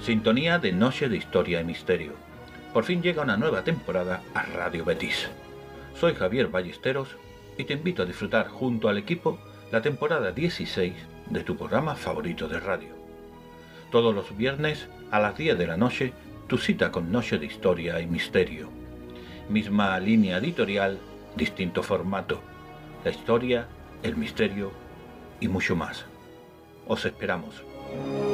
sintonía de Noche de Historia y Misterio. Por fin llega una nueva temporada a Radio Betis. Soy Javier Ballesteros y te invito a disfrutar junto al equipo la temporada 16 de tu programa favorito de radio. Todos los viernes a las 10 de la noche, tu cita con Noche de Historia y Misterio. Misma línea editorial, distinto formato. La historia, el misterio y mucho más. Os esperamos.